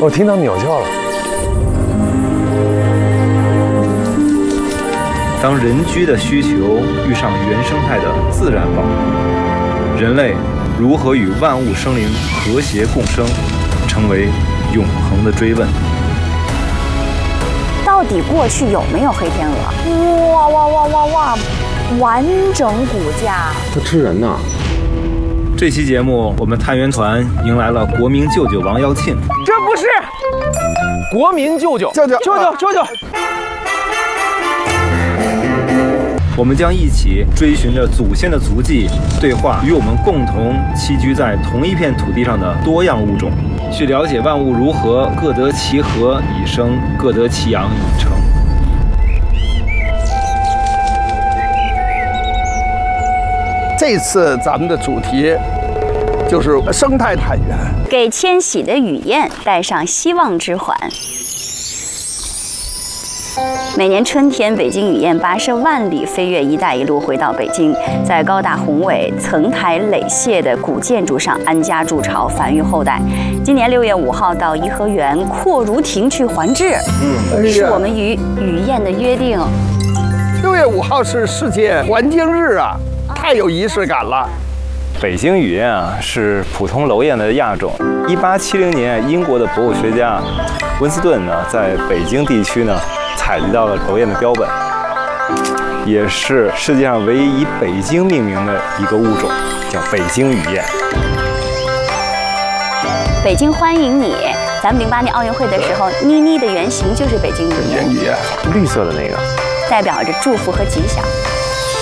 我听到鸟叫了。 当人居的需求遇上原生态的自然保护，人类如何与万物生灵和谐共生，成为永恒的追问。 到底过去有没有黑天鹅？哇哇哇哇哇！完整骨架， 它吃人呐！ 这期节目，我们探源团迎来了国民舅舅王耀庆。 这不是国民舅舅，舅舅。 我们将一起追寻着祖先的足迹，对话与我们共同栖居在同一片土地上的多样物种，去了解万物如何各得其和以生，各得其养以成。 这次咱们的主题就是生态探源， 给迁徙的雨燕带上希望之环。每年春天，北京雨燕跋涉万里飞越“一带一路”回到北京，在高大宏伟、层台垒榭的古建筑上安家筑巢，繁育后代。今年6月5号到颐和园阔如亭去环志，是我们与雨燕的约定。 6月5号是世界环境日啊，太有仪式感了。 北京雨燕啊，是普通楼燕的亚种。1870年，英国的博物学家温斯顿呢，在北京地区呢，采集到了楼燕的标本，也是世界上唯一以北京命名的一个物种，叫北京雨燕。 北京欢迎你！咱们08年奥运会的时候，妮妮的原型就是北京雨燕， 绿色的那个， 代表着祝福和吉祥。